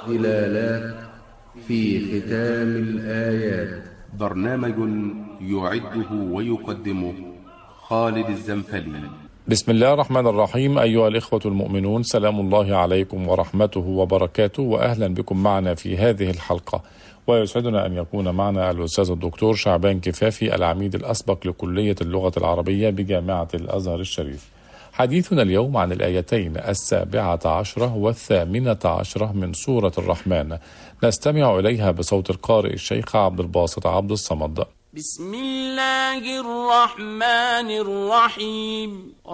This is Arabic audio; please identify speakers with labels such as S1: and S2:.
S1: والإلالات في ختام الآيات.
S2: برنامج يعده ويقدمه خالد الزنفلي.
S3: بسم الله الرحمن الرحيم. أيها الإخوة المؤمنون، سلام الله عليكم ورحمته وبركاته، وأهلا بكم معنا في هذه الحلقة. ويسعدنا أن يكون معنا الأستاذ الدكتور شعبان كفافي، العميد الأسبق لكلية اللغة العربية بجامعة الأزهر الشريف. حديثنا اليوم عن الآيتين 17 و18 من سورة الرحمن، نستمع إليها بصوت القارئ الشيخ عبد الباسط عبد الصمد.
S4: بسم الله الرحمن الرحيم.